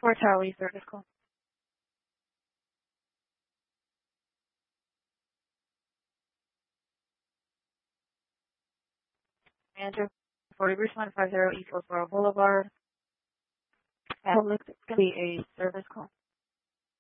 For Charlie service call. Manager for Ridgemont 50 East Hillsborough Boulevard. Public, it's going to be a service call.